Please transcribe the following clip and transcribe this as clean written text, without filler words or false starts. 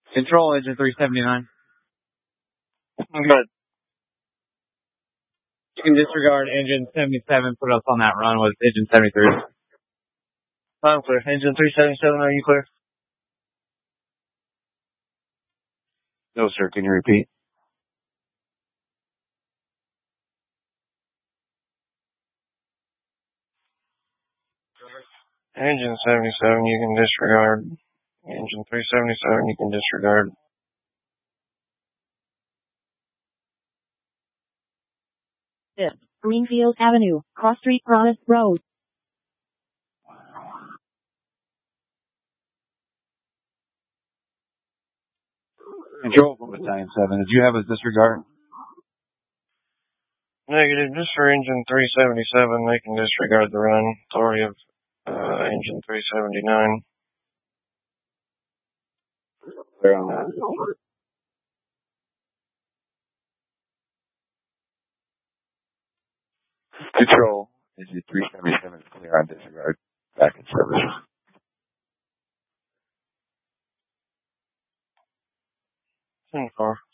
Control, engine 379. Good. You can disregard engine 77, put us on that run with engine 73. I'm clear. Engine 377, are you clear? No, sir. Can you repeat? Engine 77, you can disregard. Engine 377, you can disregard. Greenfield Avenue, Cross Street, Promise Road. Control from Battalion 7. Did you have us disregard? Negative. Just for engine 377, they can disregard the run. Authority of engine 379. Clear on that. Control. Engine 377 is clear on disregard. Back in service. 10-4.